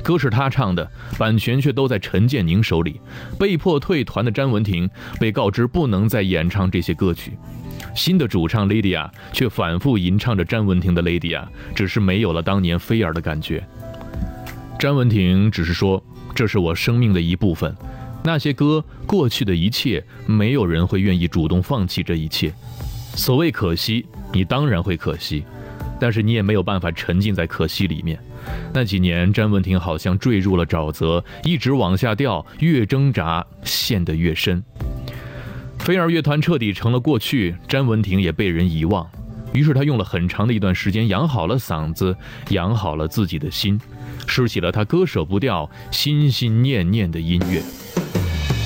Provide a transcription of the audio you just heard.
歌是他唱的，版权却都在陈建宁手里。被迫退团的詹雯婷被告知不能再演唱这些歌曲。新的主唱 Lydia 却反复吟唱着詹雯婷的 Lydia， 只是没有了当年菲儿的感觉。詹雯婷只是说，这是我生命的一部分，那些歌，过去的一切，没有人会愿意主动放弃这一切。所谓可惜，你当然会可惜，但是你也没有办法沉浸在可惜里面。那几年，詹雯婷好像坠入了沼泽，一直往下掉，越挣扎陷得越深。飞儿乐团彻底成了过去，詹雯婷也被人遗忘。于是她用了很长的一段时间养好了嗓子，养好了自己的心，拾起了她割舍不掉、心心念念的音乐。